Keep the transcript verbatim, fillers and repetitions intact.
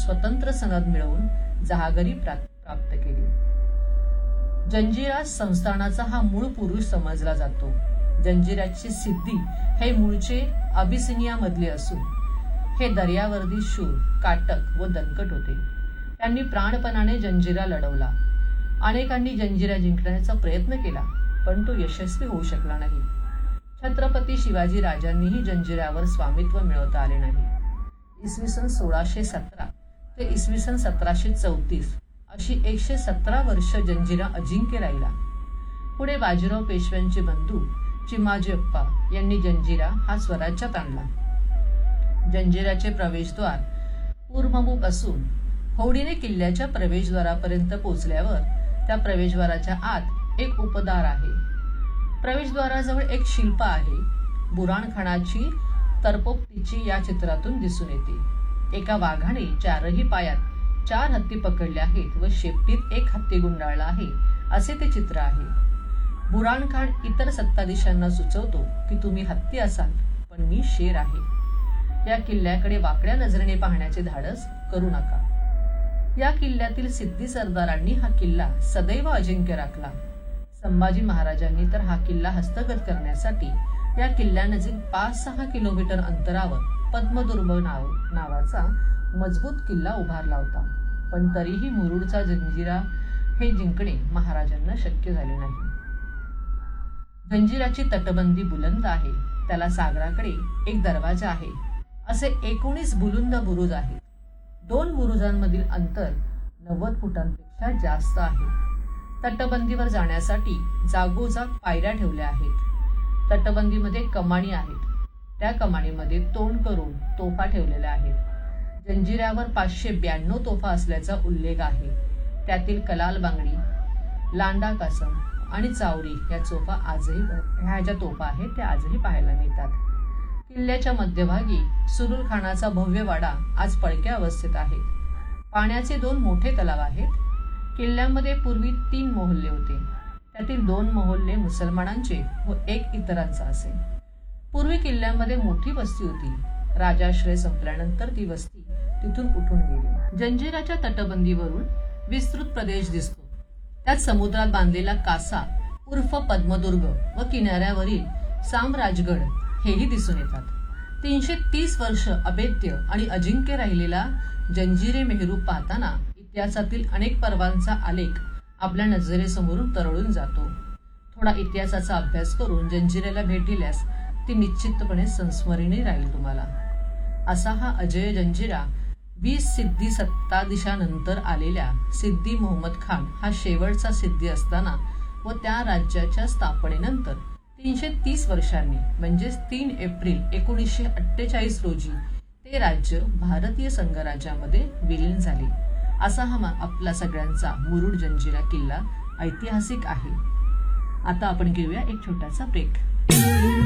स्वतंत्र सनद मिळवून जहागिरी प्राप्त केली. जंजिरा संस्थानाचा हा मूळ पुरुष समजला जातो. जंजिराची सिद्धी हे मूळचे अबिसिनिया मधले असून हे दर्यावर्दी शूर, काटक व दणकट होते. त्यांनी प्राणपणाने जंजिरा लढवला. अनेकांनी जंजिरा जिंकण्याचा प्रयत्न केला, पण तो यशस्वी होऊ शकला नाही. छत्रपती शिवाजी राजांनीही जंजिऱ्यावर स्वामित्व मिळवता आले नाही. इसवी सन सोळाशे सतरा ते इसवी सन सतराशे चौतीस अशी एकशे सतरा वर्ष जंजिरा अजिंक्य राहिला. पुढे बाजीराव पेशव्यांचे बंधू चिमाजी अप्पा यांनी जंजिरा हा स्वराज्यात आणला. जंजिराचे प्रवेशद्वार पूर्वमुख असून हौडीने किल्ल्याच्या प्रवेशद्वारापर्यंत पोहोचल्यावर त्या प्रवेशद्वाराच्या आत एक उपदार आहे. प्रवेशद्वाराजवळ एक शिल्प आहे. बुराणखानाची तरपोक्तीची या चित्रातून दिसून येते. एका वाघाने चारही पायात चार हत्ती पकडले आहेत व शेपटीत एक हत्ती गुंडाळला आहे असे ते चित्र आहे. बुराणखान इतर सत्ताधीशांना सुचवतो की तुम्ही हत्ती असाल, पण मी शेर आहे. या किल्ल्याकडे वाकड्या नजरेने पाहण्याचे धाडस करू नका. या किल्ल्यातील सिद्धी सरदारांनी हा किल्ला सदैव अजिंक्य राखला. संभाजी महाराजांनी तर हा किल्ला हस्तगत करण्यासाठी या किल्ल्यानजीक पाच सहा किलोमीटर अंतरावर पद्मदुर्ग नाव नावाचा मजबूत किल्ला उभारला होता. पण तरीही मुरुडचा जंजिरा हे जिंकणे महाराजांना शक्य झाले नाही. जंजिराची तटबंदी बुलंद आहे. त्याला सागराकडे एक दरवाजा आहे. असे एकोणीस बुलंद बुरुज आहेत. दोन बुरुजांमधील अंतर नव्वद फुटांपेक्षा जास्त आहे. तटबंदीवर जाण्यासाठी जागोजाग पायऱ्या ठेवल्या आहेत. तटबंदीमध्ये कमानी आहेत. त्या कमानीमध्ये तोंड करून तोफा ठेवलेल्या आहेत. जंजिऱ्यावर पाचशे ब्याण्णव तोफा असल्याचा उल्लेख आहे. त्यातील कलाल बांगडी, लांडा कासम आणि चावरी या तोफा आजही ह्या ज्या तोफा आहेत त्या आजही पाहायला मिळतात. किल्ल्याच्या मध्यभागी सुरुल खानाचा भव्य वाडा आज पडक्या अवस्थेत आहे. पाण्याचे दोन मोठे तलाव आहेत. किल्ल्यामध्ये पूर्वी तीन मोहल्ले होते. त्यातील दोन मोहल्ले मुसलमानांचे व एक इतरांचा असे. पूर्वी किल्ल्यामध्ये मोठी वस्ती होती. राजाश्रय संपल्यानंतर ती वस्ती तिथून उठून गेली. जंजिराच्या तटबंदीवरून विस्तृत प्रदेश दिसतो. त्यात समुद्रात बांधलेला कासा उर्फ पद्मदुर्ग व किनाऱ्यावरील साम्राजगड हेही दिसून येतात. तीनशे तीस वर्ष अभेद्य आणि अजिंक्य राहिलेला जंजिरे मेहरू पाहताना इतिहासातील अनेक पर्वांचा आलेख आपल्या नजरेसमोरून तरळून जातो. थोडा इतिहासाचा अभ्यास करून जंजिरेला भेट दिल्यास ती निश्चितपणे संस्मरणीय राहील तुम्हाला. असा हा अजय जंजिरा वीस सिद्धी सत्ताधीशानंतर आलेल्या सिद्धी मोहम्मद खान हा शेवटचा सिद्धी असताना व त्या राज्याच्या स्थापनेनंतर तीनशे तीस वर्षांनी म्हणजेच तीन एप्रिल एकोणीसशे अठ्ठेचाळीस रोजी ते राज्य भारतीय संघराज्यामध्ये विलीन झाले. असा हा आपला सगळ्यांचा मुरुड जंजिरा किल्ला ऐतिहासिक आहे. आता आपण घेऊया एक छोटासा ब्रेक.